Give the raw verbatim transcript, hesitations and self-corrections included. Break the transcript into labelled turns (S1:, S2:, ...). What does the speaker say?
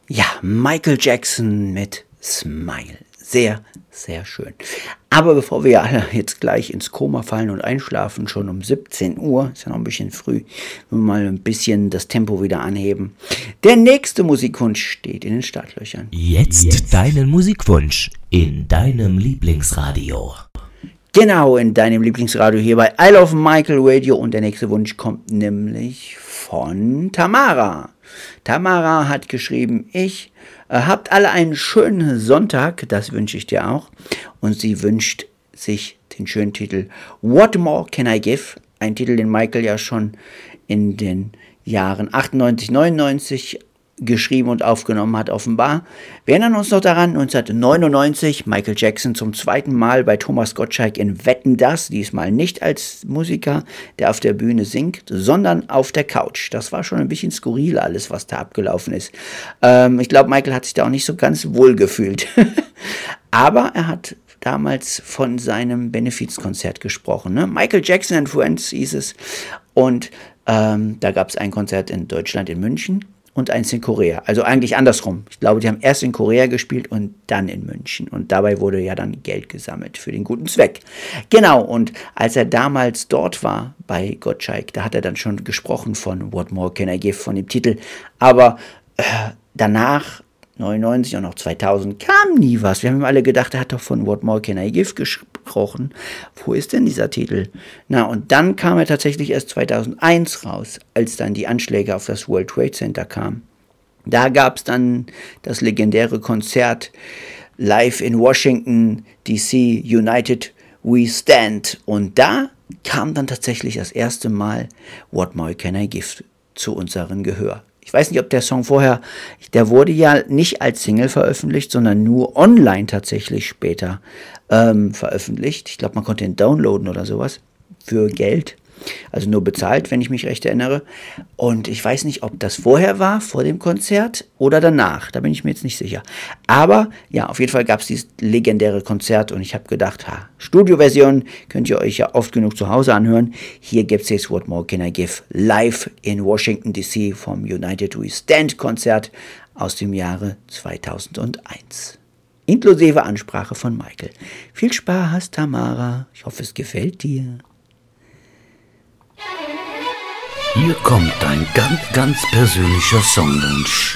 S1: Ja, Michael Jackson mit Smile. Sehr, sehr schön. Aber bevor wir alle jetzt gleich ins Koma fallen und einschlafen, schon um siebzehn Uhr, ist ja noch ein bisschen früh, wenn wir mal ein bisschen das Tempo wieder anheben. Der nächste Musikwunsch steht in den Startlöchern.
S2: Jetzt, jetzt deinen Musikwunsch in deinem Lieblingsradio.
S1: Genau, in deinem Lieblingsradio hier bei I Love Michael Radio. Und der nächste Wunsch kommt nämlich von Tamara. Tamara hat geschrieben, ich äh, habt alle einen schönen Sonntag, das wünsche ich dir auch. Und sie wünscht sich den schönen Titel What More Can I Give? Ein Titel, den Michael ja schon in den Jahren achtundneunzig, neunundneunzig geschrieben und aufgenommen hat, offenbar. Wir erinnern uns noch daran, neunzehnhundertneunundneunzig, Michael Jackson zum zweiten Mal bei Thomas Gottschalk in Wetten, dass, diesmal nicht als Musiker, der auf der Bühne singt, sondern auf der Couch. Das war schon ein bisschen skurril alles, was da abgelaufen ist. Ähm, ich glaube, Michael hat sich da auch nicht so ganz wohl gefühlt. Aber er hat damals von seinem Benefizkonzert gesprochen. Ne? Michael Jackson and Friends hieß es. Und ähm, da gab es ein Konzert in Deutschland, in München. Und eins in Korea. Also eigentlich andersrum. Ich glaube, die haben erst in Korea gespielt und dann in München. Und dabei wurde ja dann Geld gesammelt für den guten Zweck. Genau, und als er damals dort war bei Gottschalk, da hat er dann schon gesprochen von What More Can I Give, von dem Titel. Aber äh, danach, neunundneunzig und auch zweitausend, kam nie was. Wir haben alle gedacht, er hat doch von What More Can I Give gesprochen. Wo ist denn dieser Titel? Na, und dann kam er tatsächlich erst zweitausendeins raus, als dann die Anschläge auf das World Trade Center kamen. Da gab es dann das legendäre Konzert live in Washington D C, United We Stand. Und da kam dann tatsächlich das erste Mal What More Can I Give zu unserem Gehör. Ich weiß nicht, ob der Song vorher, der wurde ja nicht als Single veröffentlicht, sondern nur online tatsächlich später ähm, veröffentlicht. Ich glaube, man konnte ihn downloaden oder sowas für Geld. Also nur bezahlt, wenn ich mich recht erinnere. Und ich weiß nicht, ob das vorher war, vor dem Konzert oder danach. Da bin ich mir jetzt nicht sicher. Aber ja, auf jeden Fall gab es dieses legendäre Konzert und ich habe gedacht, ha, Studioversion könnt ihr euch ja oft genug zu Hause anhören. Hier gibt es jetzt What More Can I Give live in Washington D C vom United We Stand Konzert aus dem Jahre zweitausendeins. Inklusive Ansprache von Michael. Viel Spaß, Tamara. Ich hoffe, es gefällt dir.
S2: Hier kommt ein ganz, ganz persönlicher Songwunsch.